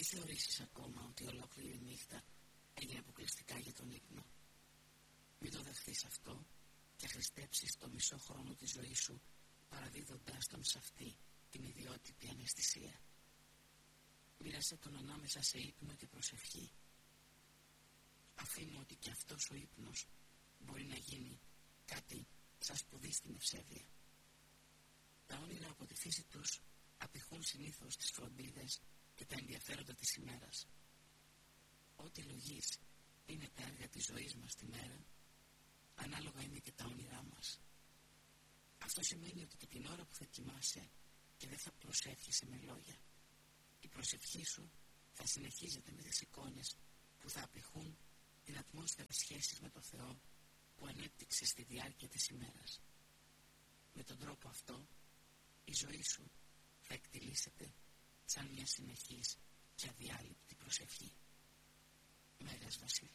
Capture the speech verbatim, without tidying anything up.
θεωρήσεις ακόμα ότι ολόκληρη νύχτα έγινε αποκλειστικά για τον ύπνο? Μην το δεχθείς αυτό και χρηστέψεις το μισό χρόνο της ζωής σου παραδίδοντάς τον σε αυτή την ιδιότυπη αναισθησία. Μοίρασε τον ανάμεσα σε ύπνο και προσευχή. Αφήνω ότι και αυτός ο ύπνος μπορεί να γίνει κάτι σαν σπουδή στην ευσέβεια. Τα όνειρα από τη φύση τους απηχούν συνήθως τις φροντίδες και τα ενδιαφέροντα της ημέρας. Ό,τι λογής είναι τα έργα της ζωής μας τη μέρα, ανάλογα είναι και τα όνειρά μας. Αυτό σημαίνει ότι και την ώρα που θα κοιμάσαι και δεν θα προσεύχεσαι με λόγια, η προσευχή σου θα συνεχίζεται με τις εικόνες που θα απηχούν την ατμόσφαιρα σχέσης με το Θεό που ανέπτυξε στη διάρκεια της ημέρας. Με τον τρόπο αυτό η ζωή σου θα εκτιλήσεται σαν μια συνεχής και αδιάλειπτη προσευχή. Μέγας Βασίλης.